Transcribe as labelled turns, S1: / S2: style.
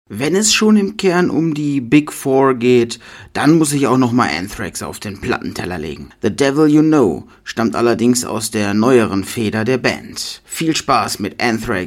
S1: Wenn es schon im Kern um die Big Four geht, dann muss ich auch nochmal Anthrax auf den Plattenteller legen. The Devil You Know stammt allerdings aus der neueren Feder der Band. Viel Spaß mit Anthrax